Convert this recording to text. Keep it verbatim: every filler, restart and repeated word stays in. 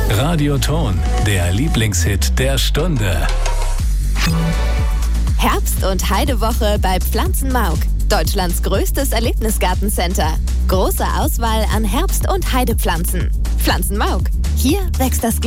Radioton, der Lieblingshit der Stunde. Herbst- und Heidewoche bei Pflanzenmauk. Deutschlands größtes Erlebnisgartencenter. Große Auswahl an Herbst- und Heidepflanzen. Pflanzenmauk. Hier wächst das Glück.